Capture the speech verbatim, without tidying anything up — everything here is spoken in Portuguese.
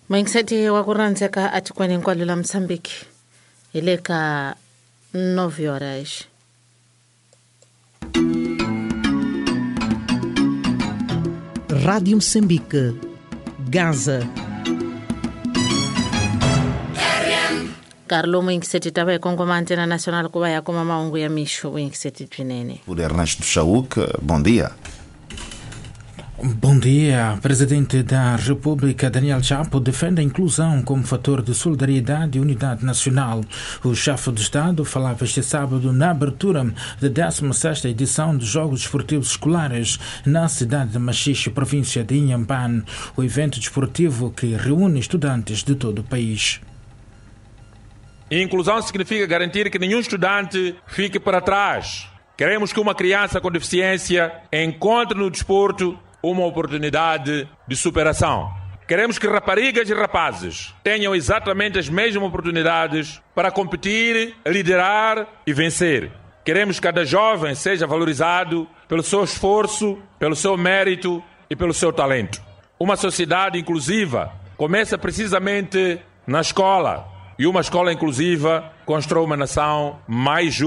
Mwengiseti wakuranzeka atikweni nkwali la Msambiki ileka nove horas. Rádio Moçambique, Gaza. Carlo Mwengiseti tawe Kongo Antena Nacional kuwa ya kuma maungu ya misho Mwengiseti twinene. Por Ernesto Chauk, bom dia. Bom dia. Presidente da República, Daniel Chapo, defende a inclusão como fator de solidariedade e unidade nacional. O chefe de Estado falava este sábado na abertura da décima sexta edição dos Jogos Desportivos Escolares na cidade de Machixe, província de Inhambane, o evento desportivo que reúne estudantes de todo o país. Inclusão significa garantir que nenhum estudante fique para trás. Queremos que uma criança com deficiência encontre no desporto uma oportunidade de superação. Queremos que raparigas e rapazes tenham exatamente as mesmas oportunidades para competir, liderar e vencer. Queremos que cada jovem seja valorizado pelo seu esforço, pelo seu mérito e pelo seu talento. Uma sociedade inclusiva começa precisamente na escola. E uma escola inclusiva constrói uma nação mais justa.